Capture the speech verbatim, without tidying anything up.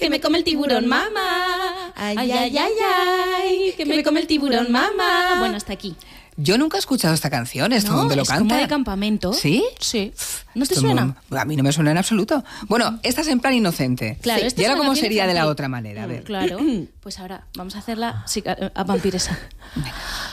que me come el tiburón, mamá. Ay, ay, ay, ay, ay, que me come el tiburón, mamá. Bueno, hasta aquí. Yo nunca he escuchado esta canción, ¿esto no, dónde lo es canta? como de campamento. ¿Sí? Sí. ¿No te Esto suena? No, a mí no me suena en absoluto. Bueno, esta es en plan inocente. Claro, sí. esta ¿Y es ahora una cómo canción sería de la infantil. otra manera? A ver. Claro. Pues ahora vamos a hacerla a vampiresa.